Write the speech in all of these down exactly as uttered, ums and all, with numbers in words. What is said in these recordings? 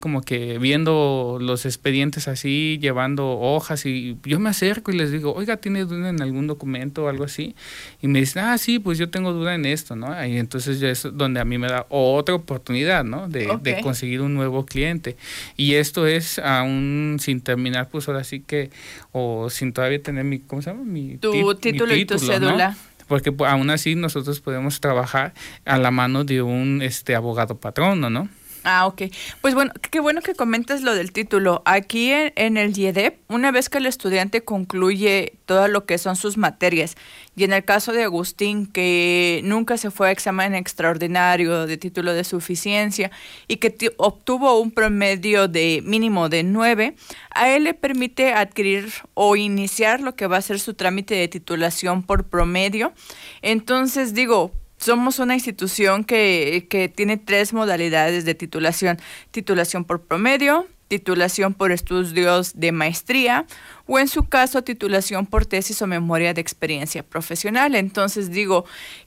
como que viendo los expedientes así, llevando hojas, y yo me acerco y les digo, oiga, ¿tiene duda en algún documento o algo así? Y me dicen, ah, sí, pues yo tengo duda en esto, ¿no? Y entonces ya es donde a mí me da otra oportunidad, ¿no? De, Ok. de conseguir un nuevo cliente. Y esto es aún sin terminar, pues ahora sí que, o sin todavía tener mi, ¿cómo se llama? Mi, Tu tit- mi título y tu título, ¿no? cédula. Porque pues, aún así nosotros podemos trabajar a la mano de un este abogado patrono, ¿no? Ah, ok. Pues bueno, qué bueno que comentas lo del título. Aquí en, en el I E D E P, una vez que el estudiante concluye todo lo que son sus materias, y en el caso de Agustín, que nunca se fue a examen extraordinario de título de suficiencia y que ti- obtuvo un promedio de mínimo de nueve, a él le permite adquirir o iniciar lo que va a ser su trámite de titulación por promedio. Entonces, digo, somos una institución que, que tiene tres modalidades de titulación: titulación por promedio, titulación por estudios de maestría, o en su caso titulación por tesis o memoria de experiencia profesional. Entonces digo,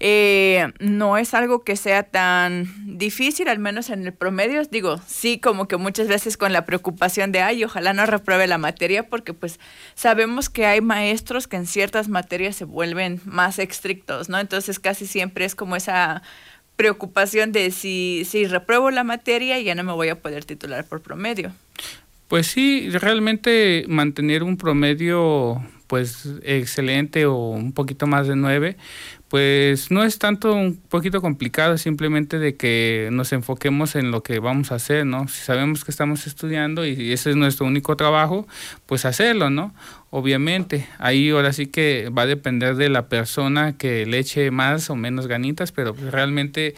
eh, no es algo que sea tan difícil, al menos en el promedio. Digo, sí, como que muchas veces con la preocupación de, ay, ojalá no repruebe la materia, porque pues sabemos que hay maestros que en ciertas materias se vuelven más estrictos, ¿no? Entonces casi siempre es como esa preocupación de si, si repruebo la materia ya no me voy a poder titular por promedio. Pues sí, realmente mantener un promedio pues excelente o un poquito más de nueve, pues no es tanto un poquito complicado, simplemente de que nos enfoquemos en lo que vamos a hacer, ¿no? Si sabemos que estamos estudiando y ese es nuestro único trabajo, pues hacerlo, ¿no? Obviamente, ahí ahora sí que va a depender de la persona que le eche más o menos ganitas, pero pues realmente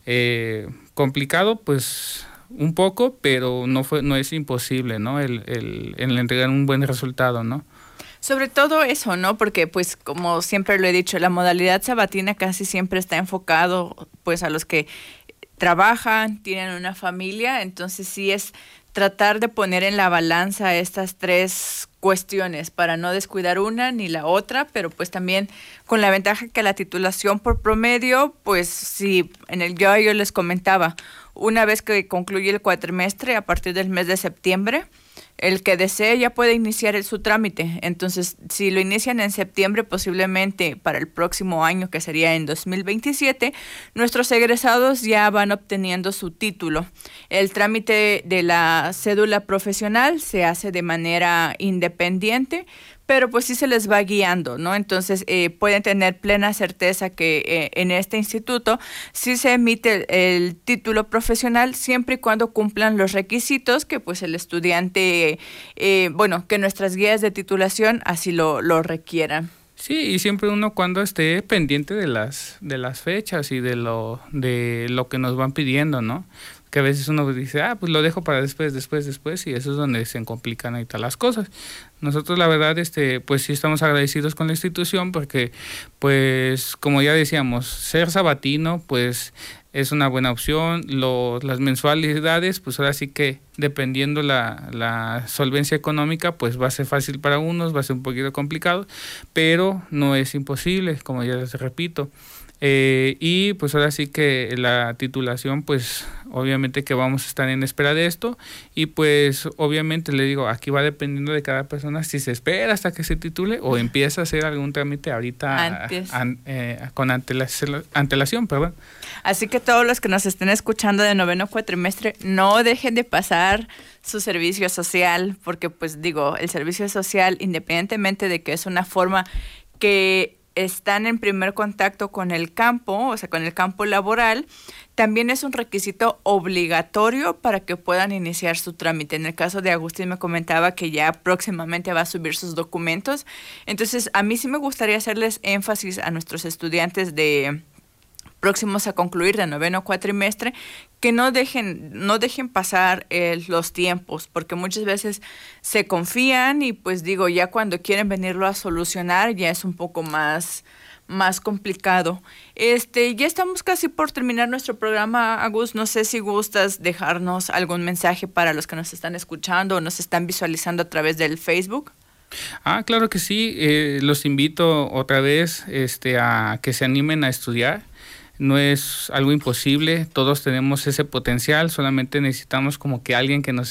eh, complicado, pues un poco, pero no fue, no es imposible, ¿no? El, el, el entregar un buen resultado, ¿no? Sobre todo eso, ¿no? Porque pues como siempre lo he dicho, la modalidad sabatina casi siempre está enfocado pues a los que trabajan, tienen una familia, entonces sí es tratar de poner en la balanza estas tres cuestiones para no descuidar una ni la otra, pero pues también con la ventaja que la titulación por promedio, pues sí, en el yo yo les comentaba, una vez que concluye el cuatrimestre, a partir del mes de septiembre, el que desee ya puede iniciar el, su trámite. Entonces, si lo inician en septiembre, posiblemente para el próximo año, que sería en dos mil veintisiete, nuestros egresados ya van obteniendo su título. El trámite de la cédula profesional se hace de manera independiente, pero pues sí se les va guiando, ¿no? Entonces eh, pueden tener plena certeza que eh, en este instituto sí se emite el, el título profesional siempre y cuando cumplan los requisitos que pues el estudiante, eh, bueno, que nuestras guías de titulación así lo, lo requieran. Sí, y siempre uno cuando esté pendiente de las de las fechas y de lo de lo que nos van pidiendo, ¿no? Que a veces uno dice, ah, pues lo dejo para después, después, después, y eso es donde se complican ahorita las cosas. Nosotros la verdad, este, pues sí estamos agradecidos con la institución porque, pues, como ya decíamos, ser sabatino, pues es una buena opción. Lo, las mensualidades, pues ahora sí que dependiendo la, la solvencia económica, pues va a ser fácil para unos, va a ser un poquito complicado, pero no es imposible, como ya les repito. Eh, y pues ahora sí que la titulación, pues obviamente que vamos a estar en espera de esto y pues obviamente le digo, aquí va dependiendo de cada persona si se espera hasta que se titule o empieza a hacer algún trámite ahorita Antes. an, eh, con antelación, antelación, perdón. Así que todos los que nos estén escuchando de noveno cuatrimestre, no dejen de pasar su servicio social, porque pues digo, el servicio social, independientemente de que es una forma que están en primer contacto con el campo, o sea, con el campo laboral, también es un requisito obligatorio para que puedan iniciar su trámite. En el caso de Agustín me comentaba que ya próximamente va a subir sus documentos. Entonces, a mí sí me gustaría hacerles énfasis a nuestros estudiantes de próximos a concluir de noveno cuatrimestre, que no dejen, no dejen pasar eh, los tiempos, porque muchas veces se confían y pues digo, ya cuando quieren venirlo a solucionar ya es un poco más, más complicado. Este, ya estamos casi por terminar nuestro programa, Agus, no sé si gustas dejarnos algún mensaje para los que nos están escuchando o nos están visualizando a través del Facebook. Ah, claro que sí, eh, los invito otra vez este, a que se animen a estudiar. No es algo imposible, todos tenemos ese potencial, solamente necesitamos como que alguien que nos